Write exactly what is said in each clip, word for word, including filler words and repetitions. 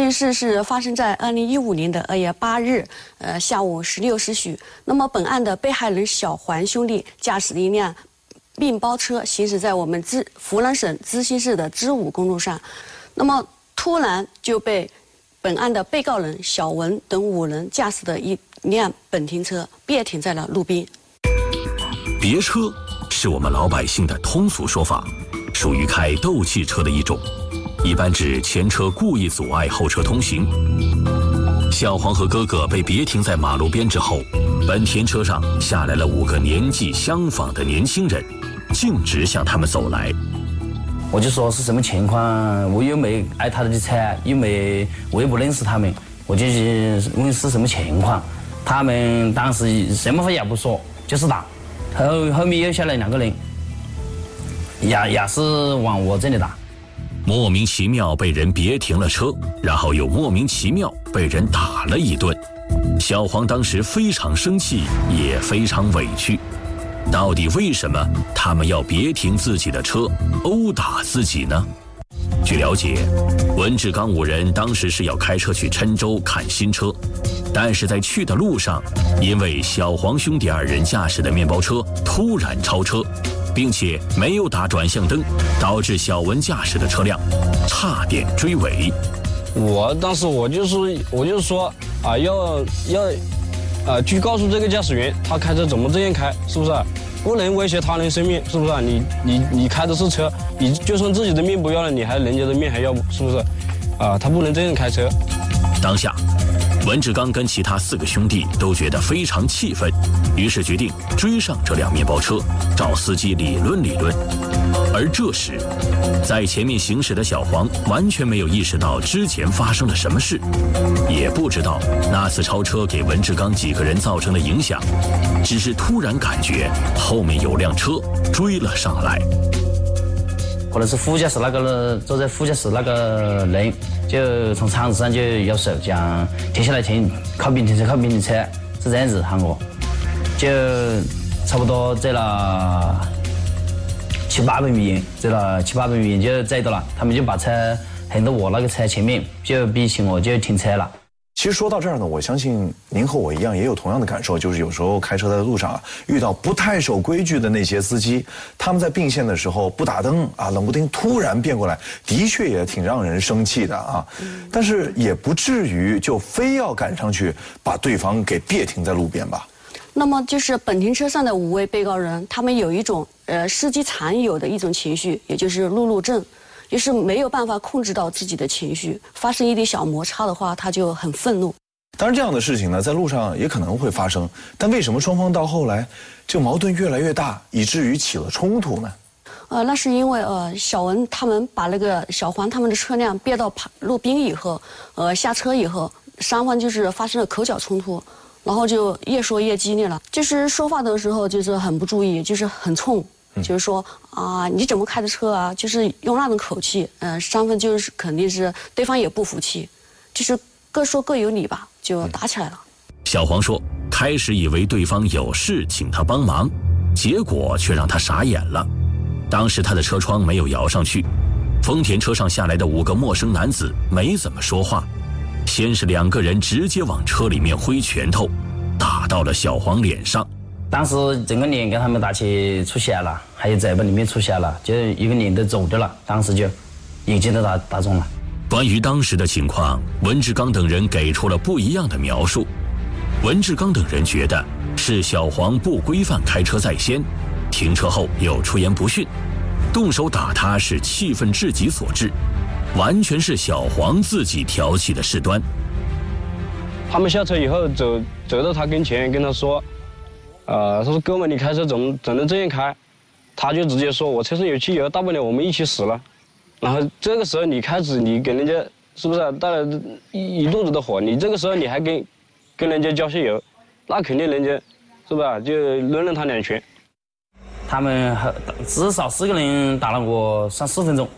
件事是发生在二零一五年的二月八日，呃，下午十六时许。那么，本案的被害人小黄兄弟驾驶的一辆面包车行驶在我们知湖南省知西市的知武公路上，那么突然就被本案的被告人小文等五人驾驶的一辆本田车别停在了路边。 别车是我们老百姓的通俗说法，属于开斗气车的一种，一般指前车故意阻碍后车通行。小黄和哥哥被别停在马路边之后，本田车上下来了五个年纪相仿的年轻人，径直向他们走来。 我就说是什么情况，我又没挨他的车，又没我又不认识他们，我就问是什么情况。他们当时什么话也不说，就是打。后后面又下来两个人，也也是往我这里打。 莫名其妙被人别停了车，然后又莫名其妙被人打了一顿。小黄当时非常生气，也非常委屈。到底为什么他们要别停自己的车，殴打自己呢？据了解，文志刚五人当时是要开车去郴州看新车，但是在去的路上，因为小黄兄弟二人驾驶的面包车突然超车，并且没有打转向灯，导致小文驾驶的车辆差点追尾。 我当时我就是我就是说啊，要要啊去告诉这个驾驶员，他开车怎么这样开，是不是？不能威胁他人生命，是不是？你你你开的是车，你就算自己的命不要了，你还人家的命还要，是不是？啊，他不能这样开车。 当下，文志刚跟其他四个兄弟都觉得非常气愤，于是决定追上这辆面包车，找司机理论理论。而这时，在前面行驶的小黄完全没有意识到之前发生了什么事，也不知道那次超车给文志刚几个人造成的影响，只是突然感觉后面有辆车追了上来。 可能是副驾驶那个坐在副驾驶那个人，就从窗子上就摇手讲停下来停，靠边停车，靠边停车，是这样子喊我，就差不多在了七八百米，在了七八百米就载到了，他们就把车横到我那个车前面，就逼起我就停车了。 其实说到这儿呢，我相信您和我一样也有同样的感受，就是有时候开车在路上啊，遇到不太守规矩的那些司机，他们在并线的时候不打灯啊，冷不丁突然变过来，的确也挺让人生气的啊。但是也不至于就非要赶上去把对方给别停在路边吧。 那么就是本田车上的五位被告人，他们有一种呃司机常有的一种情绪，也就是路怒症。就是没有办法控制到自己的情绪，发生一点小摩擦的话，他就很愤怒。 当然，这样的事情呢，在路上也可能会发生，但为什么双方到后来这矛盾越来越大，以至于起了冲突呢？ 呃，那是因为呃，小文他们把那个小黄他们的车辆别到路边以后，呃，下车以后，双方就是发生了口角冲突，然后就越说越激烈了。就是说话的时候就是很不注意，就是很冲。就是说啊，你怎么开的车啊？就是用那种口气，嗯、呃，双方就是肯定是对方也不服气，就是各说各有理吧，就打起来了。 小黄说，开始以为对方有事请他帮忙，结果却让他傻眼了。当时他的车窗没有摇上去，丰田车上下来的五个陌生男子没怎么说话，先是两个人直接往车里面挥拳头，打到了小黄脸上。 当时整个脸跟他们打起出血了，还有嘴巴里面出血了，就一个脸都肿掉了，当时就眼睛都打打中了。 关于当时的情况，文志刚等人给出了不一样的描述。文志刚等人觉得是小黄不规范开车在先，停车后又出言不逊，动手打他是气愤至极所致，完全是小黄自己挑起的事端。 他们下车以后走走到他跟前，跟他说。呃，他说哥们，你开车怎么怎能这样开？他就直接说我车上有汽油，大不了我们一起死了。然后这个时候你开始你给人家是不是带了一一肚子的火？你这个时候你还跟跟人家交汽油，那肯定人家是吧就抡了他两拳。 他们至少四个人打了我三四分钟。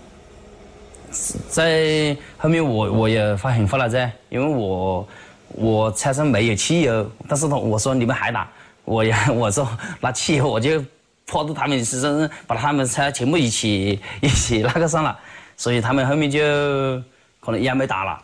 在后面我我也发很发了灾，因为我我车上没有汽油，但是我说你们还打。我也我说拿汽油我就泼到他们身上，把他们车全部一起一起那个上了，所以他们后面就可能也没打了，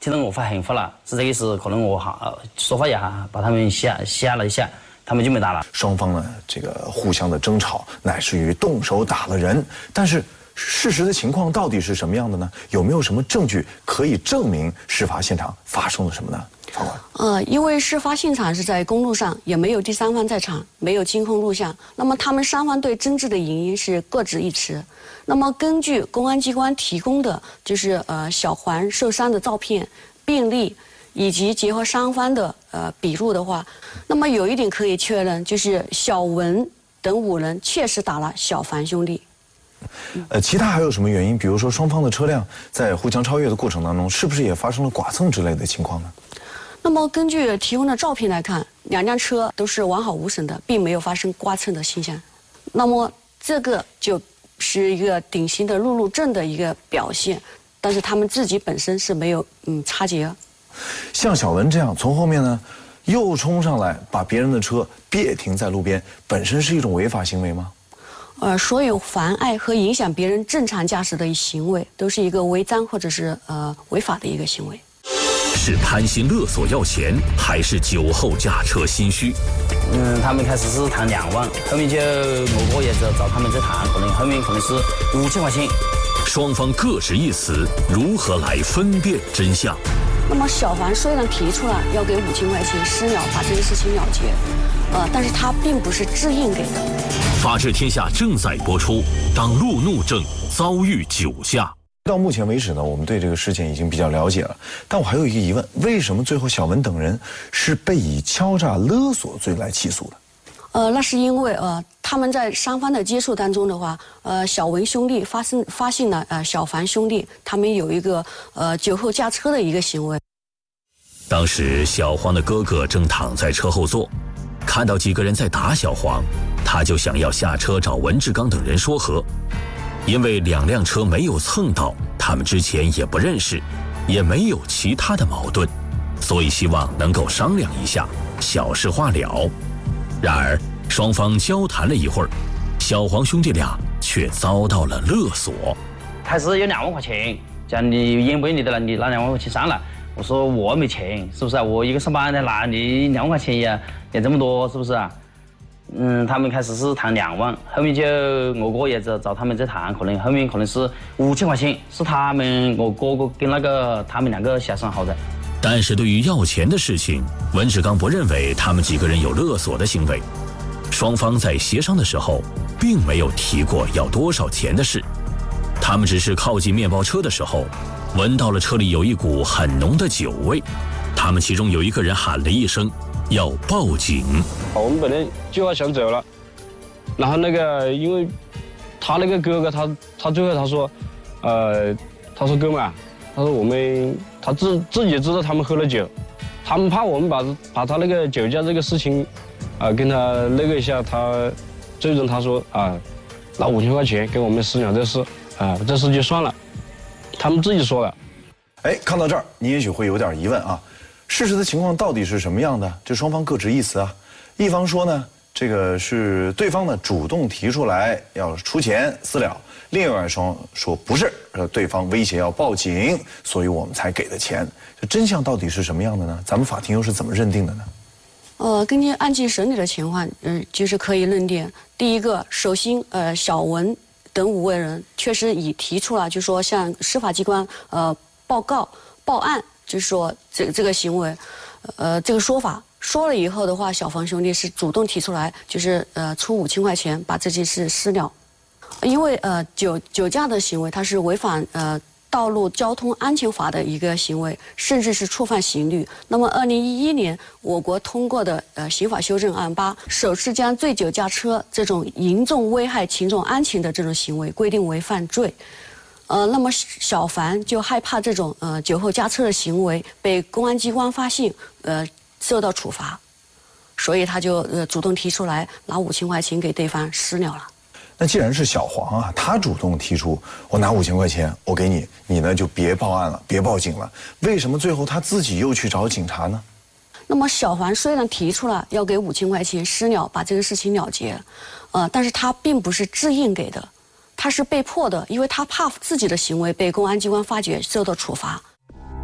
听到我发狠话了，是这个意思。可能我哈说话也哈把他们吓吓了一下，他们就没打了。 双方呢，这个互相的争吵，乃至于动手打了人。但是事实的情况到底是什么样的呢？有没有什么证据可以证明事发现场发生了什么呢？法官。 呃，因为事发现场是在公路上，也没有第三方在场，没有监控录像。那么他们双方对争执的原因是各执一词。那么根据公安机关提供的就是呃小环受伤的照片、病历，以及结合双方的呃笔录的话，那么有一点可以确认，就是小文等五人确实打了小环兄弟。 呃，其他还有什么原因？比如说双方的车辆在互相超越的过程当中，是不是也发生了剐蹭之类的情况呢？ 那么根据提供的照片来看，两辆车都是完好无损的，并没有发生刮蹭的现象。那么这个就是一个典型的路怒症的一个表现，但是他们自己本身是没有嗯察觉。 像小文这样从后面呢又冲上来把别人的车别停在路边，本身是一种违法行为吗？ 呃，所有妨碍和影响别人正常驾驶的行为，都是一个违章或者是呃违法的一个行为。 是贪心勒索要钱，还是酒后驾车心虚？ 嗯，他们开始是谈两万，后面就我哥也找找他们在谈，可能后面可能是五千块钱。 双方各执一词，如何来分辨真相？ 那么小黄虽然提出了要给五千块钱私了，把这个事情了结，呃，但是他并不是自愿给的。 法治天下正在播出。当路怒症遭遇酒驾。 到目前为止呢，我们对这个事件已经比较了解了，但我还有一个疑问：为什么最后小文等人是被以敲诈勒索罪来起诉的？ 呃，那是因为呃，他们在双方的接触当中的话，呃，小文兄弟发生发现了呃小黄兄弟他们有一个呃酒后驾车的一个行为。 当时小黄的哥哥正躺在车后座，看到几个人在打小黄，他就想要下车找文志刚等人说和。因为两辆车没有蹭到，他们之前也不认识，也没有其他的矛盾，所以希望能够商量一下，小事化了。然而双方交谈了一会儿，小黄兄弟俩却遭到了勒索。 开始有两万块钱，讲你愿不愿意的了，你拿两万块钱上来。我说我没钱，是不是啊？我一个上班的，拿你两万块钱也也这么多，是不是啊？嗯，他们开始是谈两万，后面就我哥也找找他们在谈，可能后面可能是五千块钱，是他们我哥哥跟那个他们两个协商好的。 但是对于要钱的事情，文志刚不认为他们几个人有勒索的行为。双方在协商的时候，并没有提过要多少钱的事。他们只是靠近面包车的时候，闻到了车里有一股很浓的酒味。他们其中有一个人喊了一声要报警。 我们本来就要想走了，然后那个因为他那个哥哥他他最后他说，呃，他说哥们啊，他说我们他自自己知道他们喝了酒，他们怕我们把把他那个酒驾这个事情，啊、呃、跟他那个一下，他最终他说啊、呃、拿五千块钱给我们私了这事，啊、呃、这事就算了，他们自己说了。 哎，看到这儿，你也许会有点疑问啊，事实的情况到底是什么样的？这双方各执一词啊。一方说呢，这个是对方呢主动提出来要出钱私了；另外一双说不是，呃，对方威胁要报警，所以我们才给的钱。这真相到底是什么样的呢？咱们法庭又是怎么认定的呢？ 呃，根据案件审理的情况，嗯、呃，就是可以认定，第一个，首先，呃，小文等五位人确实已提出了，就是说向司法机关呃报告报案，就是说这这个行为，呃，这个说法。说了以后的话，小黄兄弟是主动提出来，就是呃出五千块钱把这件事私了，因为呃酒酒驾的行为它是违反呃道路交通安全法的一个行为，甚至是触犯刑律。那么二零一一年我国通过的呃刑法修正案八，首次将醉酒驾车这种严重危害群众安全的这种行为规定为犯罪。呃，那么小黄就害怕这种呃酒后驾车的行为被公安机关发现，呃。受到处罚，所以他就呃主动提出来拿五千块钱给对方私了了。 那既然是小黄啊，他主动提出我拿五千块钱，我给你，你呢就别报案了，别报警了。为什么最后他自己又去找警察呢？ 那么小黄虽然提出了要给五千块钱私了，把这个事情了结，呃，但是他并不是自愿给的，他是被迫的，因为他怕自己的行为被公安机关发觉受到处罚。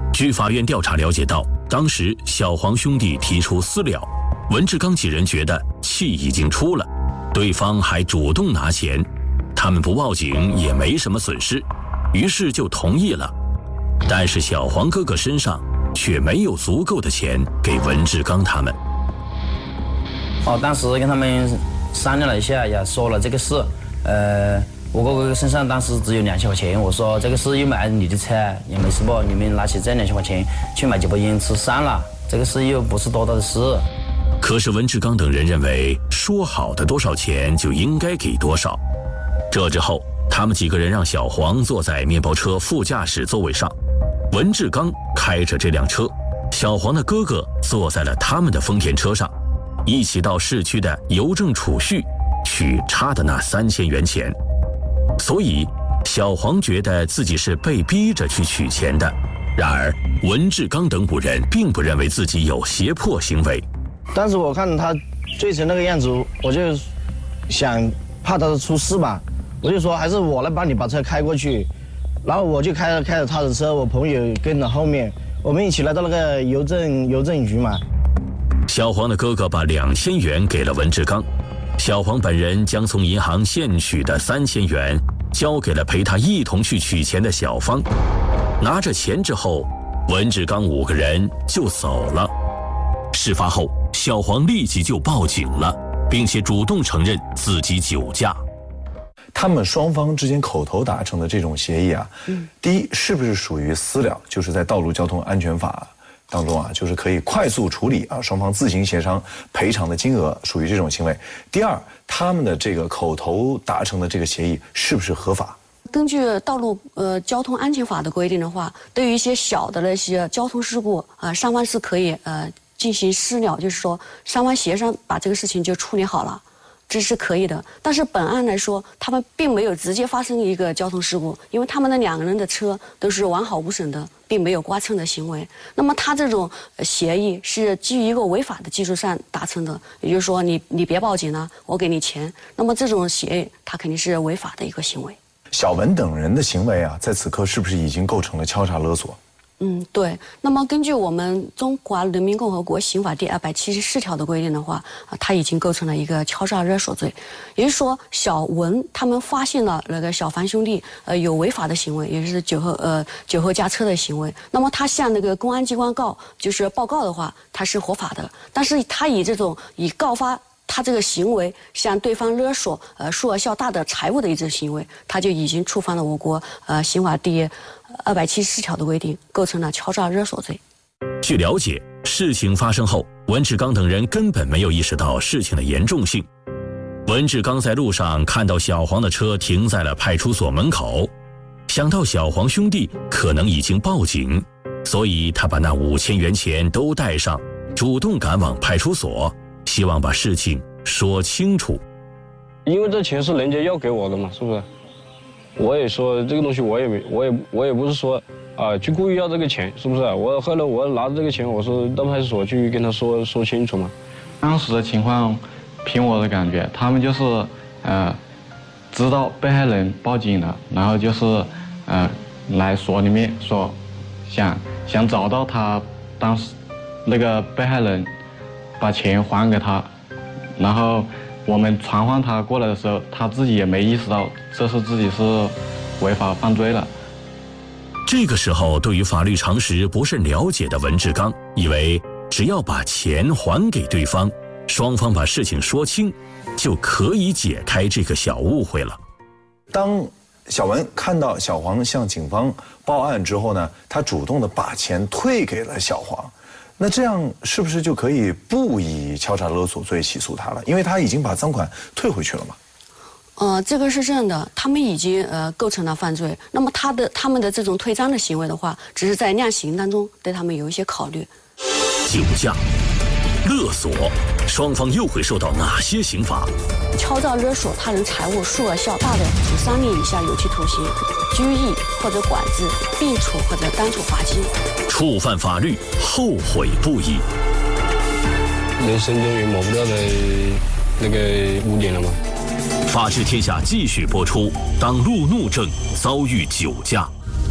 据法院调查了解到，当时小黄兄弟提出私了，文志刚几人觉得气已经出了，对方还主动拿钱，他们不报警也没什么损失，于是就同意了。但是小黄哥哥身上却没有足够的钱给文志刚他们。 哦，当时跟他们商量了一下，也说了这个事。呃，我哥哥身上当时只有两千块钱，我说这个事又卖你的车，也没事不？你们拿起这两千块钱去买几包烟吃算了，这个事又不是多大的事。 可是文志刚等人认为，说好的多少钱就应该给多少。这之后，他们几个人让小黄坐在面包车副驾驶座位上，文志刚开着这辆车，小黄的哥哥坐在了他们的丰田车上，一起到市区的邮政储蓄取差的那三千元钱。所以小黄觉得自己是被逼着去取钱的，然而文志刚等五人并不认为自己有胁迫行为。 当时我看他醉成那个样子，我就想怕他出事吧，我就说还是我来帮你把车开过去，然后我就开着开着他的车，我朋友跟着后面，我们一起来到那个邮政邮政局嘛。 小黄的哥哥把两千元给了文志刚，小黄本人将从银行现取的三千元交给了陪他一同去取钱的小芳。拿着钱之后，文志刚五个人就走了。事发后，小黄立即就报警了，并且主动承认自己酒驾。 他们双方之间口头达成的这种协议啊，嗯、第一是不是属于私了，就是在道路交通安全法当中啊，就是可以快速处理啊，双方自行协商赔偿的金额，属于这种行为。第二，他们的这个口头达成的这个协议是不是合法？ 根据道路呃交通安全法的规定的话，对于一些小的那些交通事故啊、呃，双方是可以呃进行私了，就是说双方协商把这个事情就处理好了。这是可以的，但是本案来说，他们并没有直接发生一个交通事故，因为他们的两个人的车都是完好无损的，并没有刮蹭的行为。那么他这种协议是基于一个违法的基础上达成的，也就是说你你别报警了，我给你钱。那么这种协议，它肯定是违法的一个行为。 小文等人的行为啊，在此刻是不是已经构成了敲诈勒索？ 嗯，对。那么根据我们中华人民共和国刑法第二百七十四条的规定的话，啊，它已经构成了一个敲诈勒索罪。也就是说，小文他们发现了那个小樊兄弟呃有违法的行为，也就是酒后呃酒后驾车的行为。那么他向那个公安机关告，就是报告的话，他是合法的。但是他以这种以告发他这个行为向对方勒索呃数额较大的财物的一种行为，他就已经触犯了我国呃刑法第二百七十四条的规定，构成了敲诈勒索罪。 据了解，事情发生后，文志刚等人根本没有意识到事情的严重性。文志刚在路上看到小黄的车停在了派出所门口，想到小黄兄弟可能已经报警，所以他把那五千元钱都带上，主动赶往派出所，希望把事情说清楚。 因为这钱是人家要给我的嘛，是不是？我也说这个东西我也没，我也我也不是说啊、呃，就故意要这个钱，是不是？我后来我拿着这个钱，我说到派出所去跟他说说清楚嘛。 当时的情况，凭我的感觉，他们就是呃，知道被害人报警了，然后就是呃，来所里面说，想想找到他当时那个被害人，把钱还给他，然后我们传唤他过来的时候，他自己也没意识到这是自己是违法犯罪了。 这个时候，对于法律常识不甚了解的文志刚，以为只要把钱还给对方，双方把事情说清，就可以解开这个小误会了。 当小文看到小黄向警方报案之后呢，他主动的把钱退给了小黄。那这样是不是就可以不以敲诈勒索罪起诉他了？因为他已经把赃款退回去了嘛。 呃，这个是这样的，他们已经呃构成了犯罪。那么他的他们的这种退赃的行为的话，只是在量刑当中对他们有一些考虑。 酒驾、勒索，双方又会受到哪些刑罚？ 敲诈勒索他人财物数额较大的，处三年以下有期徒刑、拘役或者管制，并处或者单处罚金。 触犯法律，后悔不已。 人生中也抹不掉的那个污点了吗？ 法治天下继续播出。当路怒症遭遇酒驾，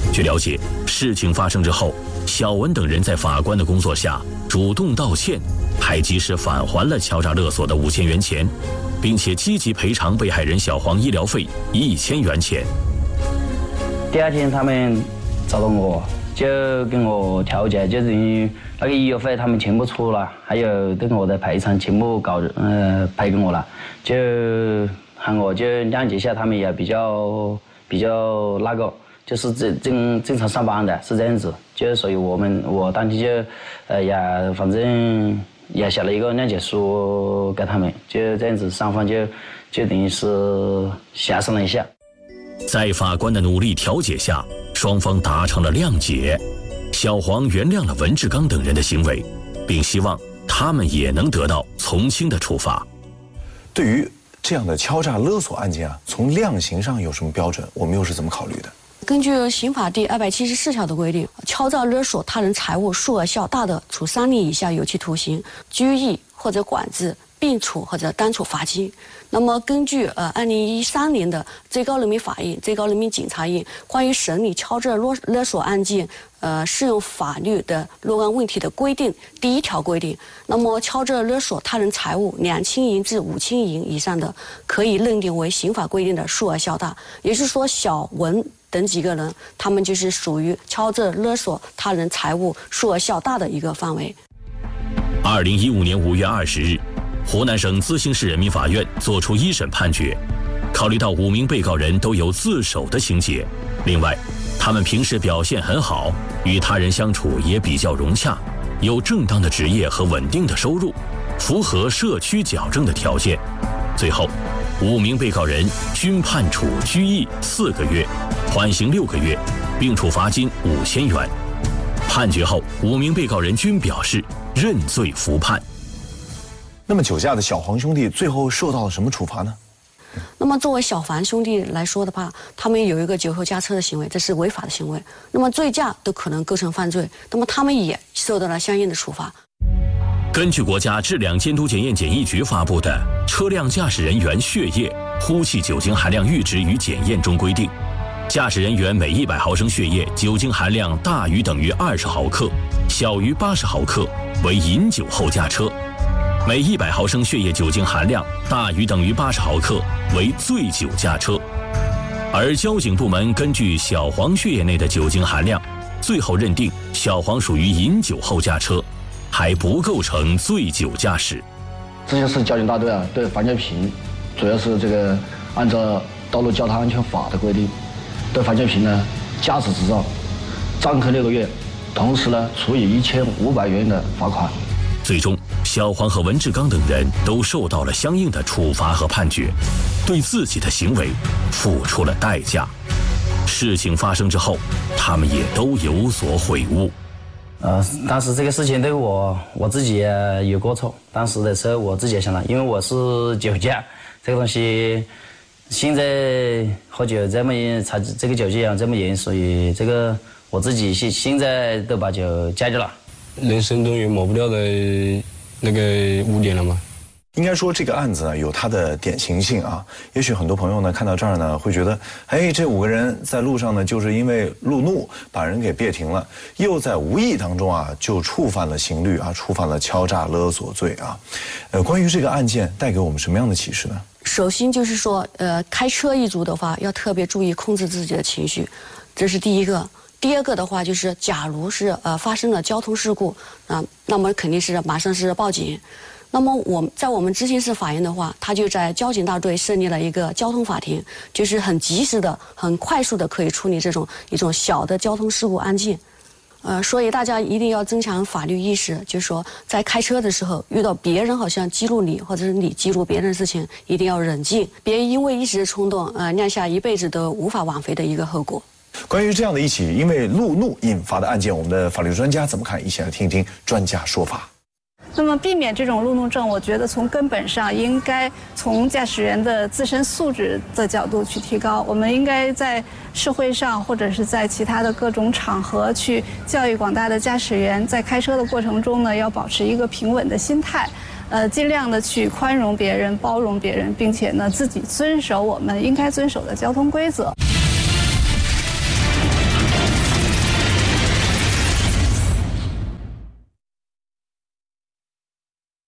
据了解，事情发生之后，小文等人在法官的工作下主动道歉，还及时返还了敲诈勒索的五千元钱，并且积极赔偿被害人小黄医疗费一千元钱。 第二天他们找到我，就跟我调解，就是因为那个医药费他们全部出了，还有对我的赔偿全部搞呃赔给我了，就喊我就谅解一下，他们也比较比较那个。就是正正正常上班的，是这样子，就所以我们我当天就，呃也反正也写了一个谅解书给他们，就这样子，双方就就等于是协商了一下。 在法官的努力调解下，双方达成了谅解，小黄原谅了文志刚等人的行为，并希望他们也能得到从轻的处罚。 对于这样的敲诈勒索案件啊，从量刑上有什么标准？我们又是怎么考虑的？ 根据刑法第二百七十四条的规定，敲诈勒索他人财物数额较大的，处三年以下有期徒刑、拘役或者管制，并处或者单处罚金。那么，根据呃二零一三年的最高人民法院、最高人民检察院关于审理敲诈勒勒索案件呃适用法律的若干问题的规定第一条规定，那么敲诈勒索他人财物两千元至五千元以上的，可以认定为刑法规定的数额较大。也就是说，小文等几个人，他们就是属于敲诈勒索他人财物数额较大的一个范围。 二零一五年五月二十日，湖南省资兴市人民法院作出一审判决。考虑到五名被告人都有自首的情节，另外，他们平时表现很好，与他人相处也比较融洽，有正当的职业和稳定的收入，符合社区矫正的条件。最后，五名被告人均判处拘役四个月，缓刑六个月，并处罚金五千元。判决后，五名被告人均表示认罪服判。 那么酒驾的小黄兄弟最后受到了什么处罚呢？ 那么作为小黄兄弟来说的话，他们有一个酒后驾车的行为，这是违法的行为。那么醉驾都可能构成犯罪，那么他们也受到了相应的处罚。 根据国家质量监督检验检疫局发布的《车辆驾驶人员血液、呼气酒精含量阈值与检验》中规定，驾驶人员每一百毫升血液酒精含量大于等于二十毫克，小于八十毫克为饮酒后驾车；每一百毫升血液酒精含量大于等于八十毫克为醉酒驾车。而交警部门根据小黄血液内的酒精含量，最后认定小黄属于饮酒后驾车，还不构成醉酒驾驶。 这就是交警大队啊对樊建平，主要是这个按照《道路交通安全法》的规定，对樊建平呢驾驶执照暂扣六个月，同时呢处以一千五百元的罚款。 最终，小黄和文志刚等人都受到了相应的处罚和判决，对自己的行为付出了代价。事情发生之后，他们也都有所悔悟。 呃，当时这个事情对我我自己也有过错。当时的时候，我自己也想了，因为我是酒驾这个东西，现在喝酒这么查这个酒驾这么严，所以这个我自己现现在都把酒戒掉了。 人生中有抹不掉的那个污点了吗？ 应该说这个案子呢有它的典型性啊，也许很多朋友呢看到这儿呢会觉得，哎，这五个人在路上呢就是因为路怒把人给别停了，又在无意当中啊就触犯了刑律啊，触犯了敲诈勒索罪啊。呃，关于这个案件带给我们什么样的启示呢？ 首先就是说，呃，开车一族的话要特别注意控制自己的情绪，这是第一个。第二个的话就是，假如是呃发生了交通事故啊、呃，那么肯定是马上是报警。那么我们在我们知县市法院的话，他就在交警大队设立了一个交通法庭，就是很及时的、很快速的可以处理这种一种小的交通事故案件。呃，所以大家一定要增强法律意识，就是说在开车的时候，遇到别人好像激怒你，或者是你激怒别人的事情，一定要冷静，别因为一时的冲动，呃，酿下一辈子都无法挽回的一个后果。 关于这样的一起因为路怒引发的案件，我们的法律专家怎么看？一起来听一听专家说法。 那么避免这种路怒症，我觉得从根本上应该从驾驶员的自身素质的角度去提高。我们应该在社会上或者是在其他的各种场合去教育广大的驾驶员，在开车的过程中呢，要保持一个平稳的心态，呃，尽量的去宽容别人、包容别人，并且呢，自己遵守我们应该遵守的交通规则。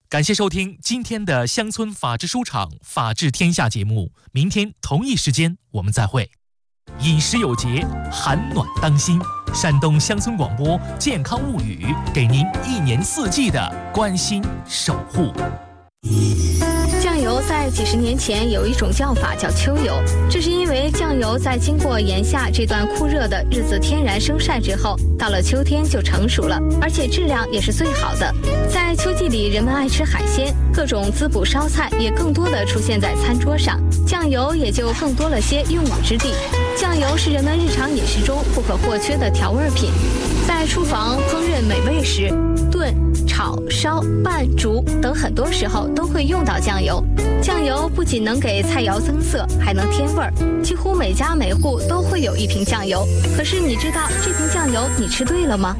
感谢收听今天的乡村法制书场法治天下节目，明天同一时间我们再会。饮食有节，寒暖当心。山东乡村广播健康物语，给您一年四季的关心守护。 酱油在几十年前有一种叫法叫秋油，这是因为酱油在经过炎夏这段酷热的日子天然生晒之后，到了秋天就成熟了，而且质量也是最好的。在秋季里，人们爱吃海鲜，各种滋补烧菜也更多的出现在餐桌上，酱油也就更多了些用武之地。酱油是人们日常饮食中不可或缺的调味品，在厨房烹饪美味时，炖、炒、烧、拌、煮等很多时候都会用到酱油。酱油不仅能给菜肴增色，还能添味儿。几乎每家每户都会有一瓶酱油。可是你知道这瓶酱油你吃对了吗？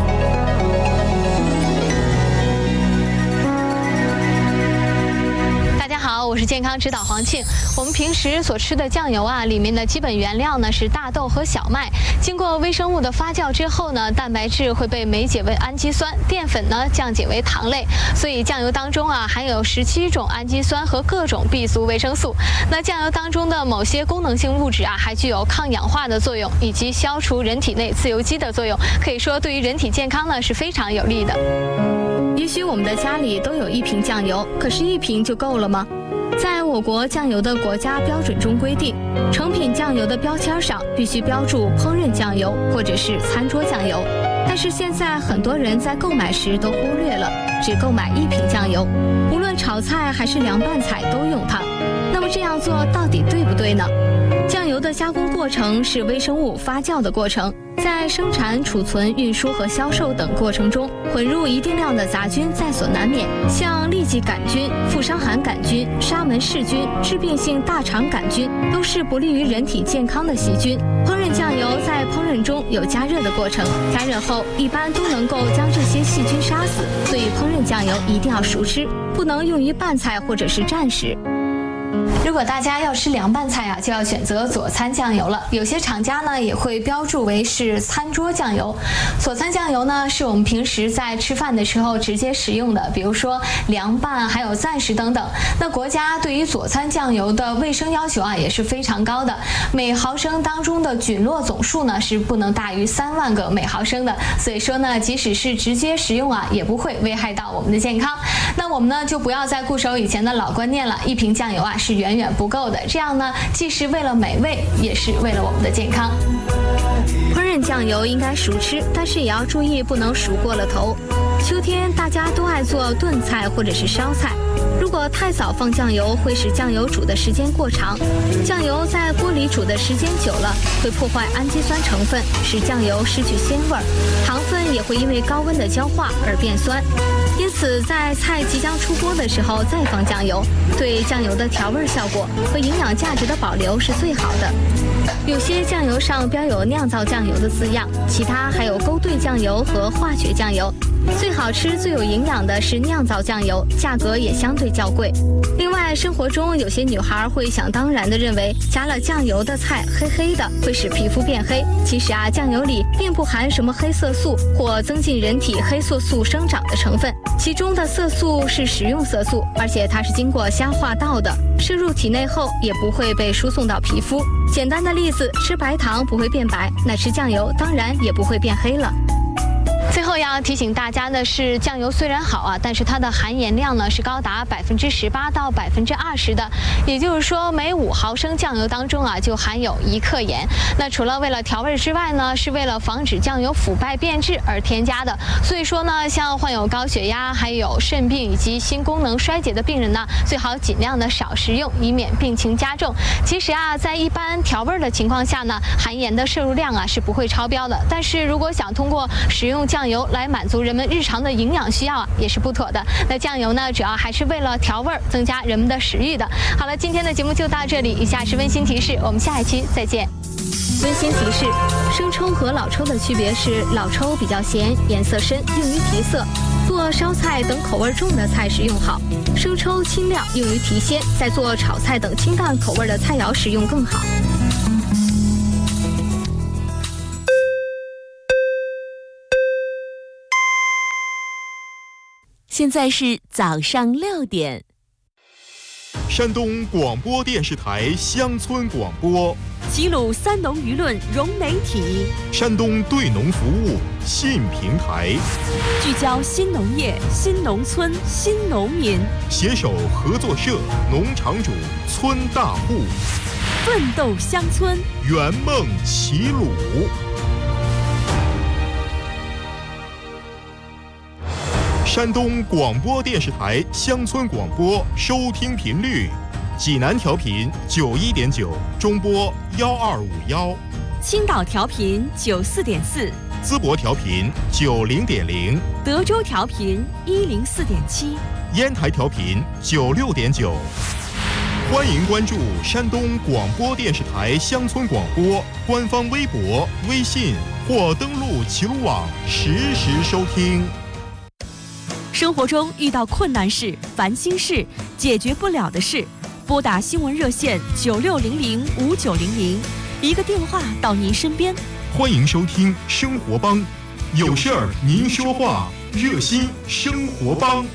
好，我是健康指导黄庆。我们平时所吃的酱油啊，里面的基本原料呢是大豆和小麦，经过微生物的发酵之后呢，蛋白质会被酶解为氨基酸，淀粉呢降解为糖类，所以酱油当中啊含有十七种氨基酸和各种 B 族维生素。那酱油当中的某些功能性物质啊，还具有抗氧化的作用，以及消除人体内自由基的作用，可以说对于人体健康呢是非常有利的。也许我们的家里都有一瓶酱油，可是一瓶就够了吗？在我国酱油的国家标准中规定，成品酱油的标签上必须标注烹饪酱油或者是餐桌酱油。但是现在很多人在购买时都忽略了，只购买一瓶酱油，无论炒菜还是凉拌菜都用它。那么这样做到底对不对呢？酱油的加工过程是微生物发酵的过程，在生产、储存、运输和销售等过程中，混入一定量的杂菌在所难免，像痢疾杆菌、富伤寒杆菌、沙门氏菌、致病性大肠杆菌，都是不利于人体健康的细菌。烹饪酱油在烹饪中有加热的过程，加热后一般都能够将这些细菌杀死，所以烹饪酱油一定要熟吃，不能用于拌菜或者是蘸食。如果大家要吃凉拌菜啊，就要选择佐餐酱油了。有些厂家呢也会标注为是餐桌酱油。佐餐酱油呢是我们平时在吃饭的时候直接食用的，比如说凉拌还有暂食等等。那国家对于佐餐酱油的卫生要求啊也是非常高的，每毫升当中的菌落总数呢是不能大于三万个每毫升的。所以说呢，即使是直接食用啊，也不会危害到我们的健康。那我们呢就不要再固守以前的老观念了，一瓶酱油啊是远远不够的，这样呢既是为了美味，也是为了我们的健康。烹饪酱油应该熟吃，但是也要注意不能熟过了头。秋天大家都爱做炖菜或者是烧菜，如果太早放酱油，会使酱油煮的时间过长。酱油在锅里煮的时间久了，会破坏氨基酸成分，使酱油失去鲜味儿。糖分也会因为高温的焦化而变酸。因此，在菜即将出锅的时候再放酱油，对酱油的调味效果和营养价值的保留是最好的。有些酱油上标有酿造酱油的字样，其他还有勾兑酱油和化学酱油。最好吃、最有营养的是酿造酱油，价格也相对较贵。另外，生活中有些女孩会想当然地认为加了酱油的菜黑黑的会使皮肤变黑。其实啊，酱油里并不含什么黑色素或增进人体黑色素生长的成分，其中的色素是食用色素，而且它是经过消化道的，摄入体内后也不会被输送到皮肤。简单的例子，吃白糖不会变白，那吃酱油当然也不会变黑了。最后要提醒大家的是，酱油虽然好啊，但是它的含盐量呢是高达百分之十八到百分之二十的，也就是说每五毫升酱油当中啊就含有一克盐。那除了为了调味之外呢，是为了防止酱油腐败变质而添加的。所以说呢，像患有高血压、还有肾病以及心功能衰竭的病人呢，最好尽量的少食用，以免病情加重。其实啊，在一般调味的情况下呢，含盐的摄入量啊是不会超标的。但是如果想通过食用酱油来满足人们日常的营养需要啊，也是不妥的。那酱油呢，主要还是为了调味，增加人们的食欲的。好了，今天的节目就到这里，以下是温馨提示，我们下一期再见。温馨提示：生抽和老抽的区别是，老抽比较咸，颜色深，用于提色，做烧菜等口味重的菜时用好；生抽清亮，用于提鲜，在做炒菜等清淡口味的菜肴时用更好。 现在是早上六点。 山东广播电视台乡村广播， 齐鲁三农舆论融媒体， 山东对农服务信平台， 聚焦新农业、新农村、新农民， 携手合作社、农场主、村大户， 奋斗乡村， 圆梦齐鲁。山东广播电视台乡村广播收听频率：济南调频九一点九，中波幺二五幺； 青岛调频九四点四， 淄博调频九零点零， 德州调频一零四点七， 烟台调频九六点九。欢迎关注山东广播电视台乡村广播官方微博、微信或登录齐鲁网实时收听。 生活中遇到困难事、烦心事、解决不了的事，拨打新闻热线九六零零五九零零，一个电话到您身边。 欢迎收听生活帮，有事儿您说话，热心生活帮。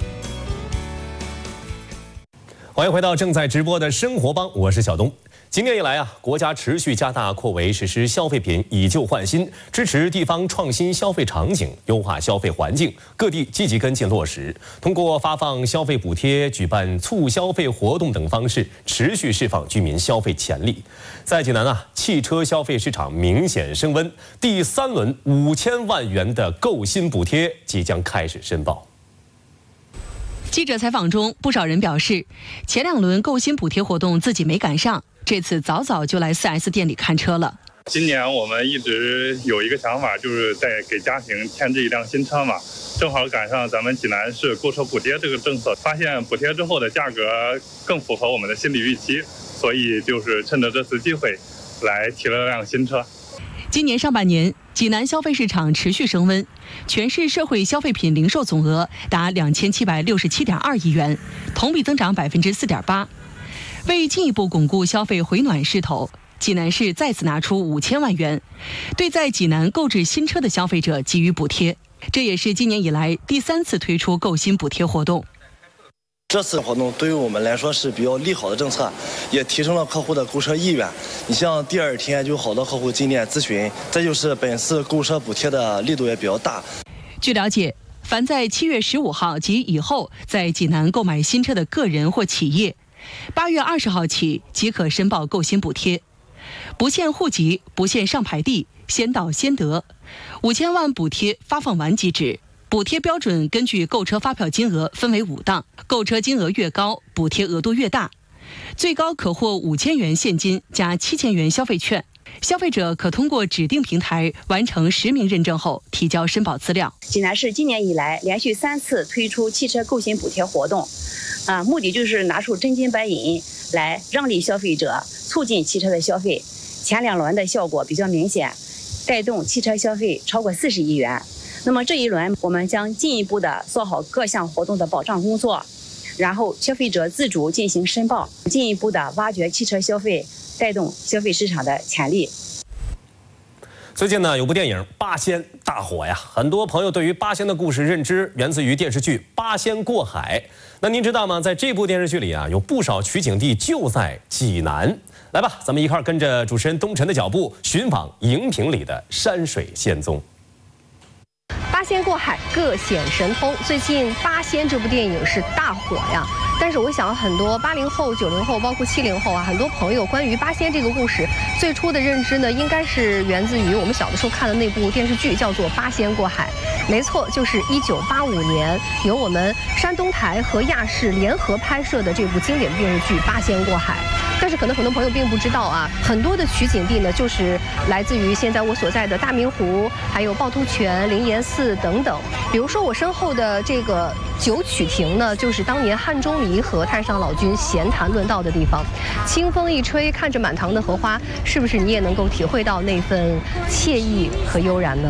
欢迎回到正在直播的生活帮，我是小东。今年以来啊，国家持续加大扩围实施消费品以旧换新，支持地方创新消费场景，优化消费环境，各地积极跟进落实，通过发放消费补贴、举办促消费活动等方式，持续释放居民消费潜力。在济南啊，汽车消费市场明显升温，第三轮五千万元的购新补贴即将开始申报。 记者采访中，不少人表示，前两轮购新补贴活动自己没赶上，这次早早就来 四 S 店里看车了。 今年我们一直有一个想法，就是在给家庭添置一辆新车嘛，正好赶上咱们济南市购车补贴这个政策，发现补贴之后的价格更符合我们的心理预期，所以就是趁着这次机会来提了辆新车。 今年上半年，济南消费市场持续升温，全市社会消费品零售总额达两千七百六十七点二亿元，同比增长百分之四点八。为进一步巩固消费回暖势头，济南市再次拿出五千万元，对在济南购置新车的消费者给予补贴。这也是今年以来第三次推出购新补贴活动。 这次活动对于我们来说是比较利好的政策，也提升了客户的购车意愿。你像第二天就好多客户进店咨询，再就是本次购车补贴的力度也比较大。 据了解，凡在七月十五号及以后在济南购买新车的个人或企业，八月二十号起即可申报购新补贴，不限户籍，不限上牌地，先到先得。五千万补贴发放完即止。补贴标准根据购车发票金额分为五档，购车金额越高，补贴额度越大，最高可获五千元现金加七千元消费券。消费者可通过指定平台完成实名认证后提交申报资料。 济南市今年以来连续三次推出汽车购新补贴活动，啊，目的就是拿出真金白银来让利消费者，促进汽车的消费。前两轮的效果比较明显，带动汽车消费超过四十亿元。那么这一轮我们将进一步的做好各项活动的保障工作，然后消费者自主进行申报，进一步的挖掘汽车消费，带动消费市场的潜力。 最近呢，有部电影《八仙》大火呀，很多朋友对于八仙的故事认知源自于电视剧《八仙过海》。那您知道吗？在这部电视剧里啊，有不少取景地就在济南。来吧，咱们一块儿跟着主持人东晨的脚步，寻访荧屏里的山水仙踪。 八仙过海，各显神通。最近《八仙》这部电影是大火呀，但是我想很多八零后、九零后，包括七零后啊，很多朋友关于八仙这个故事最初的认知呢，应该是源自于我们小的时候看的那部电视剧，叫做《八仙过海》。没错，就是一九八五年由我们山东台和亚视联合拍摄的这部经典电视剧《八仙过海》。但是可能很多朋友并不知道啊，很多的取景地呢，就是来自于现在我所在的大明湖，还有趵突泉、灵岩寺等等。比如说我身后的这个九曲亭呢，就是当年汉钟离和太上老君闲谈论道的地方。清风一吹，看着满堂的荷花，是不是你也能够体会到那份惬意和悠然呢？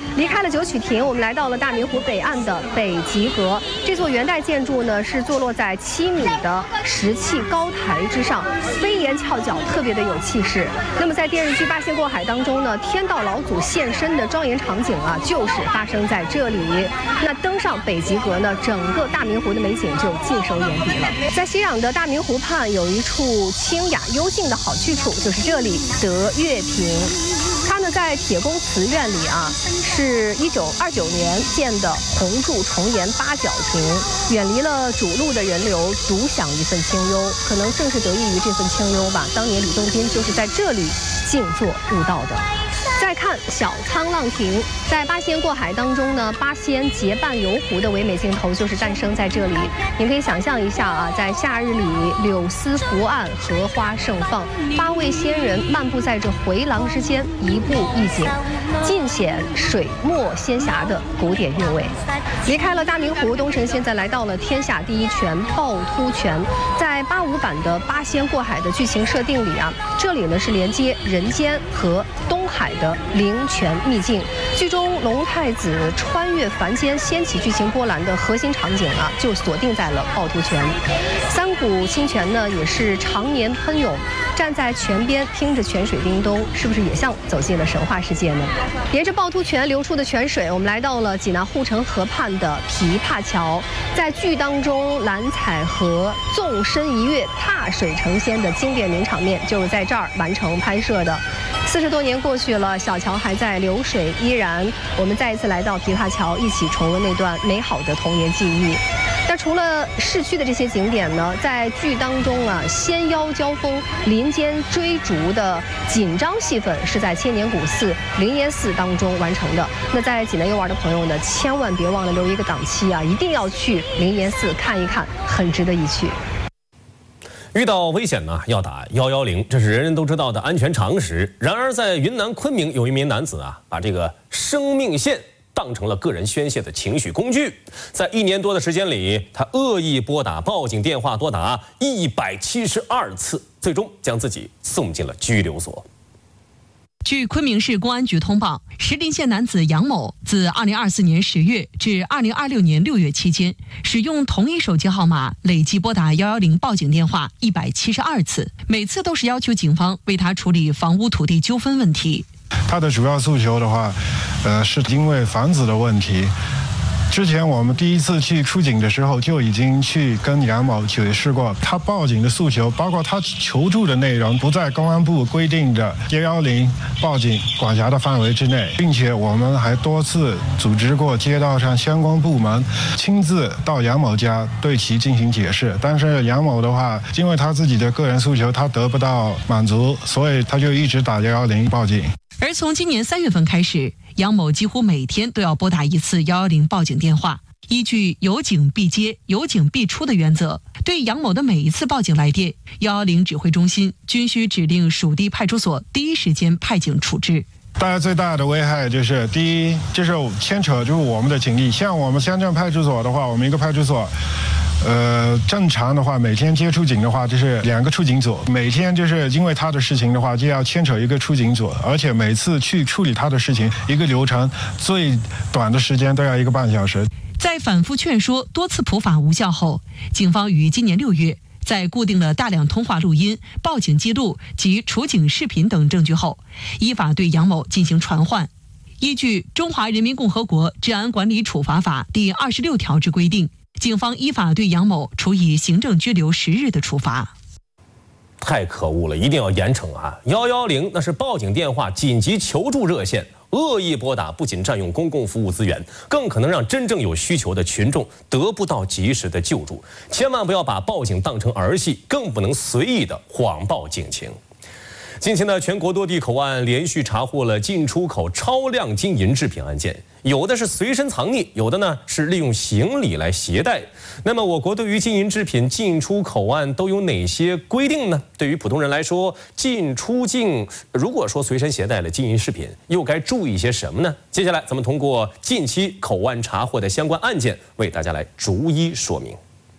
离开了九曲亭，我们来到了大明湖北岸的北极阁。这座元代建筑呢，是坐落在七米的石砌高台之上，飞檐翘角，特别的有气势。那么在电视剧《八仙过海》当中呢，天道老祖现身的庄严场景啊，就是发生在这里。那登上北极阁呢，整个大明湖的美景就尽收眼底了。在熙攘的大明湖畔，有一处清雅幽静的好去处，就是这里德月亭。它呢在铁公祠院里啊，是一九二九年建的红柱重檐八角亭，远离了主路的人流，独享一份清幽。可能正是得益于这份清幽吧，当年李洞宾就是在这里静坐悟道的。再看小沧浪亭，在八仙过海当中呢，八仙结伴游湖的唯美镜头就是诞生在这里。您可以想象一下啊，在夏日里柳丝伏岸，荷花盛放，八位仙人漫步在这回廊之间，一步一景，尽显水墨仙侠的古典韵味。离开了大明湖，东城现在来到了天下第一泉趵突泉。在八五版的八仙过海的剧情设定里啊，这里呢是连接人间和东海的灵泉秘境。剧中龙太子穿越凡间掀起剧情波澜的核心场景啊，就锁定在了趵突泉。三股清泉呢也是常年喷涌，站在泉边听着泉水叮咚，是不是也像走进了神话世界呢？沿着趵突泉流出的泉水，我们来到了济南护城河畔的琵琶桥。在剧当中蓝采和纵身一跃踏水成仙的经典名场面就是在这儿完成拍摄的。四十多年过去了，小桥还在，流水依然。我们再一次来到琵琶桥，一起重温那段美好的童年记忆。那除了市区的这些景点呢，在剧当中啊，仙妖交锋、林间追逐的紧张戏份是在千年古寺灵岩寺当中完成的。那在济南游玩的朋友呢，千万别忘了留一个档期啊，一定要去灵岩寺看一看，很值得一去。 遇到危险呢，要打幺幺零，这是人人都知道的安全常识。然而，在云南昆明，有一名男子啊，把这个生命线当成了个人宣泄的情绪工具。在一年多的时间里，他恶意拨打报警电话多达一百七十二次，最终将自己送进了拘留所。 据昆明市公安局通报，石林县男子杨某自二零二四年十月至二零二六年六月期间，使用同一手机号码累计拨打幺幺零报警电话一百七十二次，每次都是要求警方为他处理房屋土地纠纷问题。 他的主要诉求的话，呃，是因为房子的问题。之前我们第一次去出警的时候，就已经去跟杨某解释过，他报警的诉求，包括他求助的内容，不在公安部规定的一一零报警管辖的范围之内，并且我们还多次组织过街道上相关部门亲自到杨某家对其进行解释。但是杨某的话，因为他自己的个人诉求他得不到满足，所以他就一直打一一零报警。 而从今年三月份开始，杨某几乎每天都要拨打一次幺幺零报警电话。依据有警必接、有警必出的原则，对杨某的每一次报警来电，幺幺零指挥中心均需指令属地派出所第一时间派警处置。 大家最大的危害就是，第一就是牵扯就是我们的警力，像我们乡镇派出所的话，我们一个派出所。呃，正常的话，每天接出警的话，就是两个出警组，每天就是因为他的事情的话，就要牵扯一个出警组，而且每次去处理他的事情，一个流程最短的时间都要一个半小时。 在反复劝说、多次普法无效后，警方于今年六月，在固定了大量通话录音、报警记录及处警视频等证据后，依法对杨某进行传唤。依据《中华人民共和国治安管理处罚法》第二十六条之规定，警方依法对杨某处以行政拘留十日的处罚。 太可恶了，一定要严惩啊！幺幺零那是报警电话、紧急求助热线，恶意拨打不仅占用公共服务资源，更可能让真正有需求的群众得不到及时的救助。千万不要把报警当成儿戏，更不能随意的谎报警情。近期呢，全国多地口岸连续查获了进出口超量金银制品案件，有的是随身藏匿，有的呢是利用行李来携带。那么，我国对于金银制品进出口岸都有哪些规定呢？对于普通人来说，进出境如果说随身携带了金银饰品，又该注意些什么呢？接下来，咱们通过近期口岸查获的相关案件，为大家来逐一说明。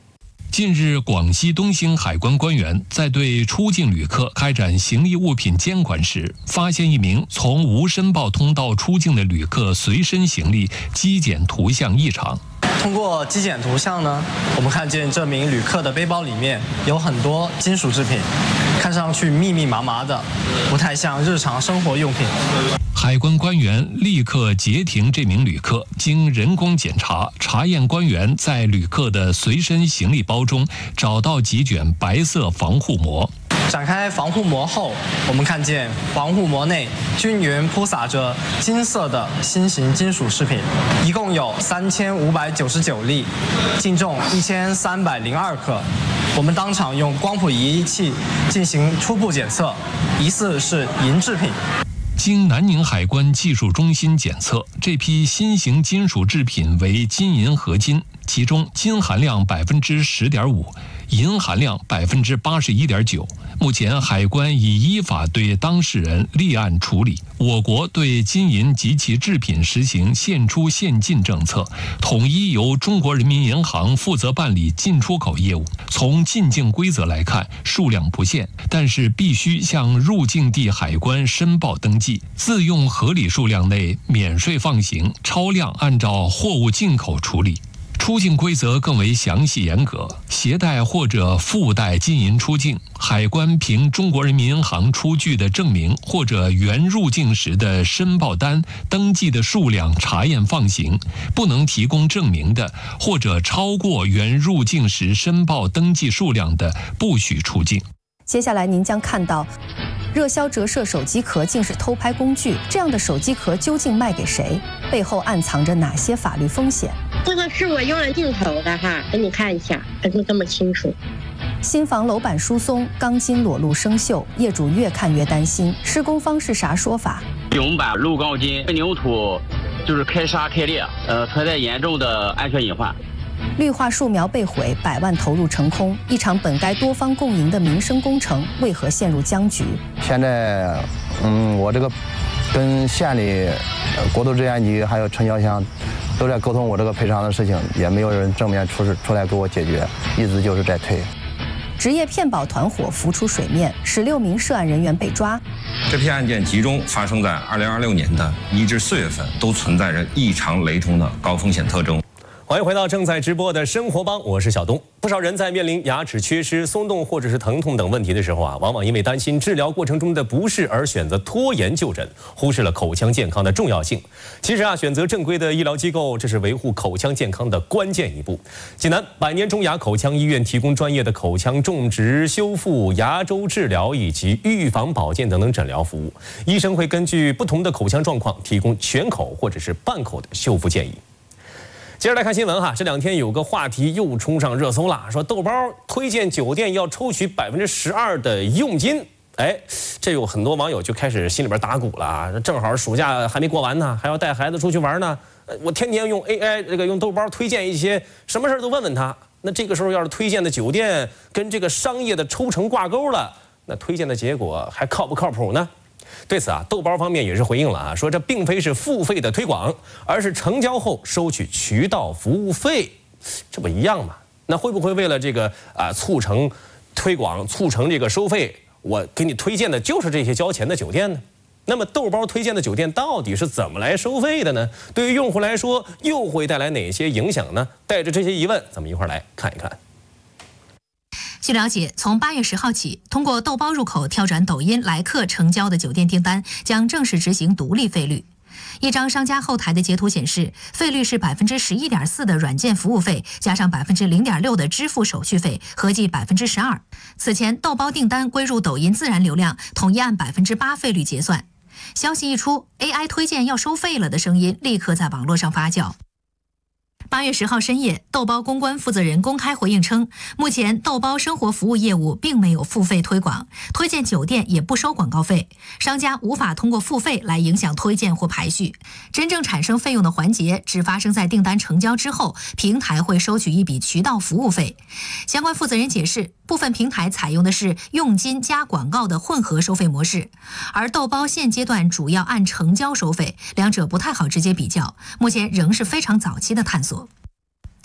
近日，广西东兴海关官员在对出境旅客开展行李物品监管时，发现一名从无申报通道出境的旅客随身行李机检图像异常。 通过机检图像呢，我们看见这名旅客的背包里面有很多金属制品，看上去密密麻麻的，不太像日常生活用品。 海关官员立刻截停这名旅客，经人工检查，查验官员在旅客的随身行李包中找到几卷白色防护膜。 展开防护膜后，我们看见防护膜内均匀铺洒着金色的新型金属饰品，一共有三千五百九十九粒，净重一千三百零二克。我们当场用光谱仪器进行初步检测，疑似是银制品。 经南宁海关技术中心检测，这批新型金属制品为金银合金，其中金含量百分之十点五，银含量百分之八十一点九。目前，海关已依法对当事人立案处理。我国对金银及其制品实行现出现进政策，统一由中国人民银行负责办理进出口业务。从进境规则来看，数量不限，但是必须向入境地海关申报登记，自用合理数量内免税放行，超量按照货物进口处理。出境规则更为详细严格，携带或者附带金银出境，海关凭中国人民银行出具的证明或者原入境时的申报单登记的数量查验放行，不能提供证明的或者超过原入境时申报登记数量的，不许出境。 接下来您将看到，热销折射手机壳竟是偷拍工具，这样的手机壳究竟卖给谁？背后暗藏着哪些法律风险？ 这个是我用来镜头的哈，给你看一下，还是这么清楚。 新房楼板疏松，钢筋裸露生锈，业主越看越担心。施工方是啥说法？ 永板露钢筋，扭土就是开砂开裂，呃，存在严重的安全隐患。 绿化树苗被毁，百万投入成空，一场本该多方共赢的民生工程，为何陷入僵局？ 现在，嗯，我这个跟县里、国土质监局还有城郊乡都在沟通我这个赔偿的事情，也没有人正面出出来给我解决，一直就是在推。 职业骗保团伙浮出水面，十六名涉案人员被抓。 这批案件集中发生在二零二六年的一至四月份，都存在着异常雷同的高风险特征。 欢迎回到正在直播的生活帮，我是小东。不少人在面临牙齿缺失、松动或者是疼痛等问题的时候啊，往往因为担心治疗过程中的不适而选择拖延就诊，忽视了口腔健康的重要性。其实啊，选择正规的医疗机构，这是维护口腔健康的关键一步。济南百年中牙口腔医院提供专业的口腔种植、修复、牙周治疗以及预防保健等等诊疗服务。医生会根据不同的口腔状况，提供全口或者是半口的修复建议。接着来看新闻哈，这两天有个话题又冲上热搜了，说豆包推荐酒店要抽取百分之十二的佣金，哎，这有很多网友就开始心里边打鼓了，正好暑假还没过完呢，还要带孩子出去玩呢，我天天用 A I 这个用豆包推荐一些什么事都问问他，那这个时候要是推荐的酒店跟这个商业的抽成挂钩了，那推荐的结果还靠不靠谱呢？对此啊，豆包方面也是回应了啊，说这并非是付费的推广，而是成交后收取渠道服务费，这不一样吗？那会不会为了这个啊促成推广、促成这个收费，我给你推荐的就是这些交钱的酒店呢？那么豆包推荐的酒店到底是怎么来收费的呢？对于用户来说，又会带来哪些影响呢？带着这些疑问，咱们一块儿来看一看。 据了解，从八月十号起，通过豆包入口跳转抖音来客成交的酒店订单将正式执行独立费率。一张商家后台的截图显示，费率是百分之十一点四的软件服务费，加上百分之零点六的支付手续费，合计百分之十二。此前，豆包订单归入抖音自然流量，统一按百分之八费率结算。消息一出 ，A I 推荐要收费了的声音立刻在网络上发酵。八月十号深夜，豆包公关负责人公开回应称，目前豆包生活服务业务并没有付费推广，推荐酒店也不收广告费，商家无法通过付费来影响推荐或排序。真正产生费用的环节只发生在订单成交之后，平台会收取一笔渠道服务费。相关负责人解释，部分平台采用的是佣金加广告的混合收费模式，而豆包现阶段主要按成交收费，两者不太好直接比较，目前仍是非常早期的探索。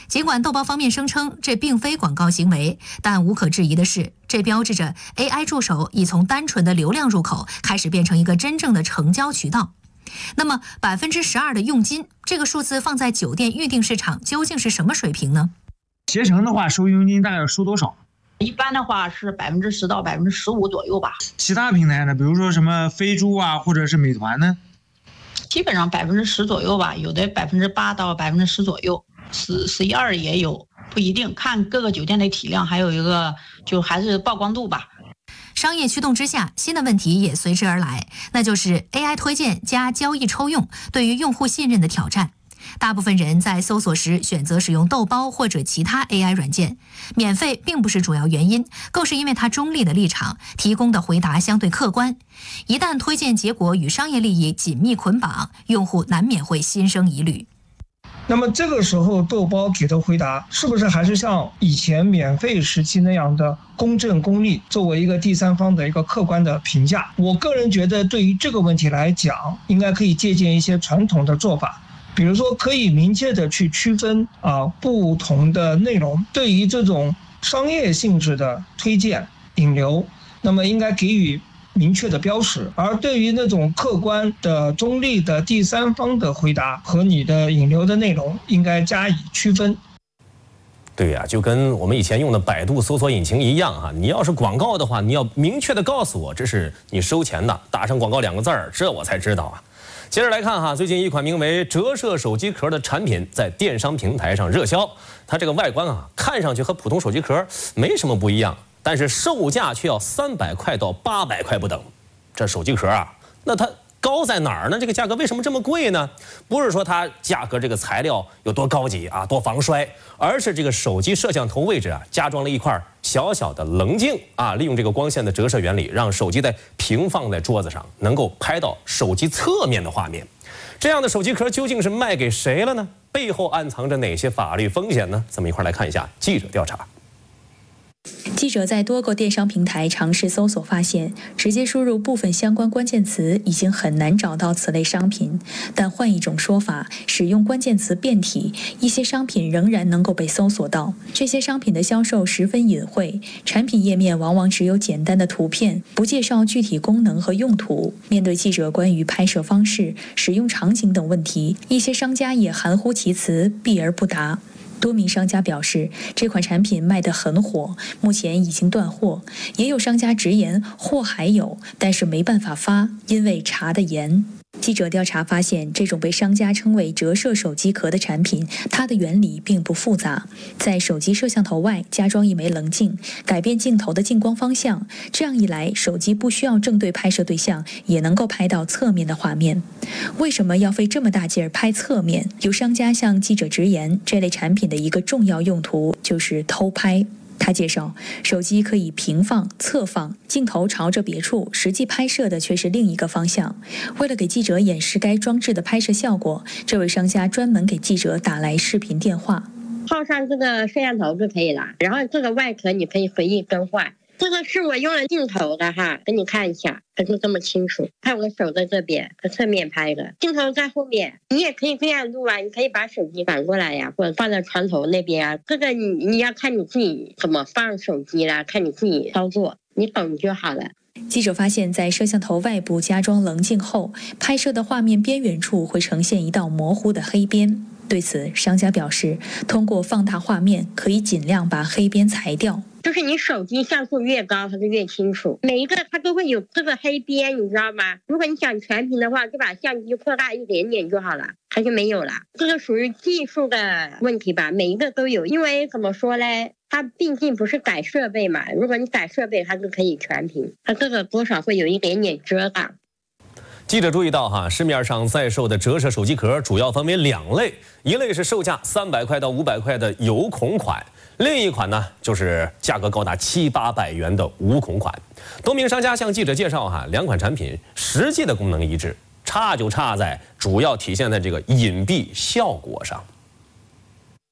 尽管豆包方面声称这并非广告行为，但无可置疑的是，这标志着 A I 助手已从单纯的流量入口开始变成一个真正的成交渠道。那么百分之十二的佣金，这个数字放在酒店预订市场究竟是什么水平呢？ 携程的话收佣金大概收多少？ 一般的话是百分之十到百分之十五左右吧。 其他平台呢，比如说什么飞猪啊，或者是美团呢？ 基本上百分之十左右吧，有的百分之八到百分之十左右，十十一二也有，不一定，看各个酒店的体量，还有一个就还是曝光度吧。 商业驱动之下，新的问题也随之而来，那就是 A I 推荐加交易抽用对于用户信任的挑战。大部分人在搜索时选择使用豆包或者其他 A I 软件，免费并不是主要原因，更是因为它中立的立场，提供的回答相对客观。一旦推荐结果与商业利益紧密捆绑，用户难免会心生疑虑。 那么这个时候豆包给的回答是不是还是像以前免费时期那样的公正公立，作为一个第三方的一个客观的评价？我个人觉得对于这个问题来讲，应该可以借鉴一些传统的做法，比如说可以明确的去区分啊不同的内容，对于这种商业性质的推荐引流，那么应该给予明确的标识，而对于那种客观的中立的第三方的回答和你的引流的内容应该加以区分。 对呀、啊，就跟我们以前用的百度搜索引擎一样啊，你要是广告的话，你要明确的告诉我这是你收钱的，打上广告两个字儿，这我才知道啊。接着来看哈，最近一款名为折射手机壳的产品在电商平台上热销，它这个外观啊，看上去和普通手机壳没什么不一样，但是售价却要三百块到八百块不等。这手机壳啊，那它高在哪儿呢？这个价格为什么这么贵呢？不是说它价格这个材料有多高级啊，多防摔，而是这个手机摄像头位置啊，加装了一块小小的棱镜啊，利用这个光线的折射原理，让手机在平放在桌子上，能够拍到手机侧面的画面。这样的手机壳究竟是卖给谁了呢？背后暗藏着哪些法律风险呢？咱们一块来看一下记者调查。 记者在多个电商平台尝试搜索，发现直接输入部分相关关键词已经很难找到此类商品。但换一种说法，使用关键词变体，一些商品仍然能够被搜索到。这些商品的销售十分隐晦，产品页面往往只有简单的图片，不介绍具体功能和用途。面对记者关于拍摄方式、使用场景等问题，一些商家也含糊其辞，避而不答。多名商家表示，这款产品卖得很火，目前已经断货。也有商家直言货还有，但是没办法发，因为查得严。记者调查发现，这种被商家称为折射手机壳的产品，它的原理并不复杂，在手机摄像头外加装一枚棱镜，改变镜头的进光方向，这样一来，手机不需要正对拍摄对象，也能够拍到侧面的画面。为什么要费这么大劲儿拍侧面？有商家向记者直言，这类产品的一个重要用途就是偷拍。他介绍，手机可以平放、侧放，镜头朝着别处，实际拍摄的却是另一个方向。为了给记者演示该装置的拍摄效果，这位商家专门给记者打来视频电话。 套上这个摄像头就可以了，然后这个外壳你可以随意更换。这个是我用了镜头的哈，给你看一下，可是这么清楚。看我手在这边，和侧面拍的，镜头在后面。你也可以这样录啊，你可以把手机反过来呀，或者放在床头那边啊。这个你你要看你自己怎么放手机啦，看你自己操作，你懂就好了。 记者发现，在摄像头外部加装棱镜后，拍摄的画面边缘处会呈现一道模糊的黑边。对此，商家表示，通过放大画面，可以尽量把黑边裁掉。 就是你手机像素越高，它就越清楚。每一个它都会有这个黑边，你知道吗？如果你想全屏的话，就把相机扩大一点点就好了，它就没有了。这个属于技术的问题吧，每一个都有。因为怎么说嘞？它毕竟不是改设备嘛，如果你改设备，它就可以全屏，它这个多少会有一点点遮挡。 记者注意到哈，市面上在售的折射手机壳主要分为两类，一类是售价三百块到五百块的有孔款，另一款呢就是价格高达七八百元的无孔款。多名商家向记者介绍哈，两款产品实际的功能一致，差就差在主要体现在这个隐蔽效果上。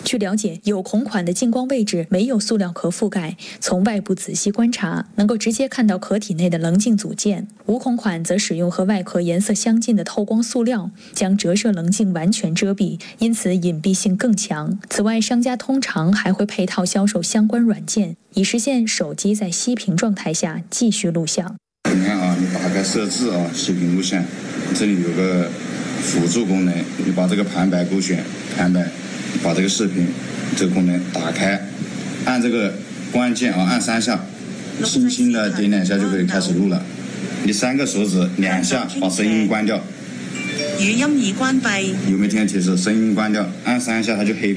据了解，有孔款的镜光位置没有塑料壳覆盖，从外部仔细观察，能够直接看到壳体内的棱镜组件。无孔款则使用和外壳颜色相近的透光塑料，将折射棱镜完全遮蔽，因此隐蔽性更强。此外，商家通常还会配套销售相关软件，以实现手机在熄屏状态下继续录像。 你看啊，你打开设置啊，熄屏录像，这里有个辅助功能，你把这个旁白勾选，旁白把这个视频这个功能打开，按这个关键啊，按三下，轻轻的点两下就可以开始录了。你三个手指两下把声音关掉，语音已关闭。有没有听见提示？声音关掉，按三下它就黑屏。